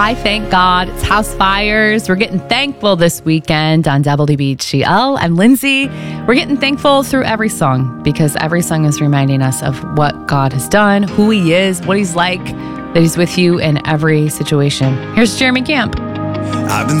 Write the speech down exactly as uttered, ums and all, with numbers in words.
I thank God. It's House Fires. We're getting thankful this weekend on W B G L. I'm Lindsay. We're getting thankful through every song because every song is reminding us of what God has done, who he is, what he's like, that he's with you in every situation. Here's Jeremy Camp. I've been